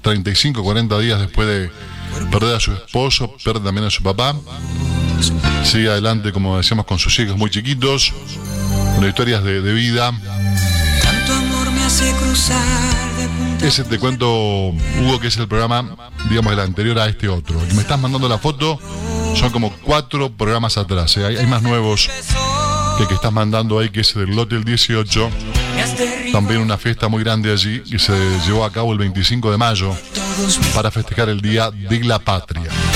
35, 40 días después de perder a su esposo, pierde también a su papá. Sigue adelante, como decíamos, con sus hijos muy chiquitos, con historias de vida. Ese te cuento, Hugo, que es el programa, digamos, el anterior a este otro. El que me estás mandando la foto son como 4 programas atrás. Hay más nuevos que el que estás mandando ahí, que es del lote el 18. También una fiesta muy grande allí que se llevó a cabo el 25 de mayo para festejar el Día de la Patria.